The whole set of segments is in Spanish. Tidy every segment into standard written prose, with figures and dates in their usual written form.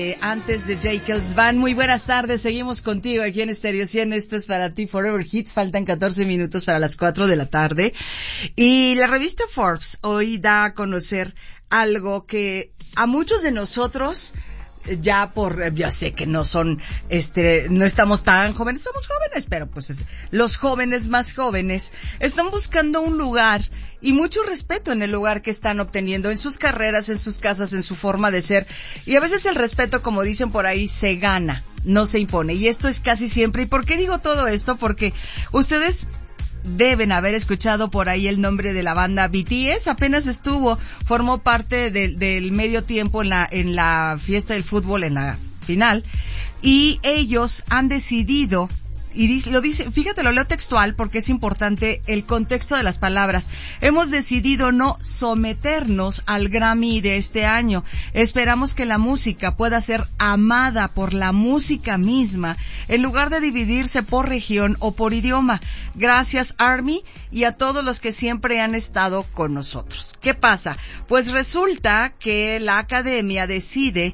Antes de Jacobs Van, muy buenas tardes, seguimos contigo aquí en Stereo 100, esto es para ti Forever Hits, faltan 14 minutos para las 4 de la tarde, y la revista Forbes hoy da a conocer algo que a muchos de nosotros, ya sé que no son, no estamos tan jóvenes, somos jóvenes, pero pues los jóvenes más jóvenes están buscando un lugar y mucho respeto en el lugar que están obteniendo, en sus carreras, en sus casas, en su forma de ser, y a veces el respeto, como dicen por ahí, se gana, no se impone, y esto es casi siempre. ¿Y por qué digo todo esto? Porque ustedes deben haber escuchado por ahí el nombre de la banda BTS, apenas formó parte del medio tiempo en la fiesta del fútbol, en la final, y ellos han decidido, y lo dice, fíjate, lo leo textual porque es importante el contexto de las palabras. Hemos decidido no someternos al Grammy de este año. Esperamos que la música pueda ser amada por la música misma, en lugar de dividirse por región o por idioma. Gracias, ARMY, y a todos los que siempre han estado con nosotros. ¿Qué pasa? Pues resulta que la academia decide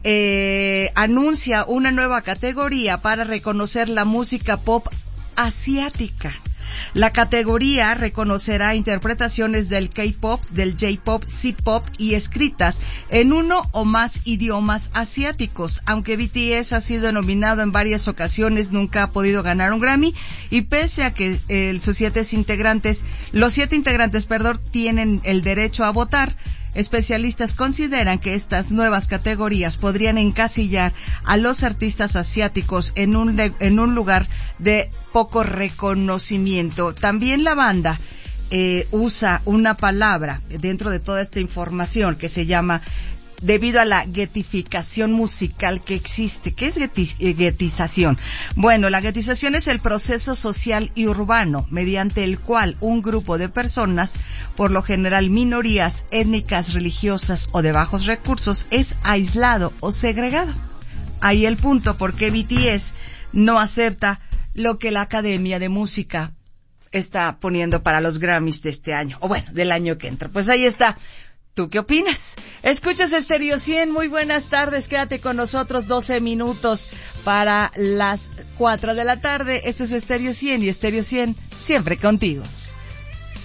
anuncia una nueva categoría para reconocer la música pop asiática. La categoría reconocerá interpretaciones del K-pop, del J-pop, C-pop y escritas en uno o más idiomas asiáticos. Aunque BTS ha sido nominado en varias ocasiones, nunca ha podido ganar un Grammy, y pese a que los 7 integrantes, tienen el derecho a votar, especialistas consideran que estas nuevas categorías podrían encasillar a los artistas asiáticos en un lugar de poco reconocimiento. También la banda usa una palabra dentro de toda esta información que se llama, debido a la guetificación musical que existe. ¿Qué es guetización? Bueno, la guetización es el proceso social y urbano mediante el cual un grupo de personas, por lo general minorías étnicas, religiosas o de bajos recursos, es aislado o segregado. Ahí el punto, porque BTS no acepta lo que la Academia de Música está poniendo para los Grammys de este año, o bueno, del año que entra. Pues ahí está. ¿Tú qué opinas? Escuchas Stereo 100, muy buenas tardes, quédate con nosotros 12 minutos para las 4 de la tarde. Esto es Stereo 100 y Stereo 100 siempre contigo.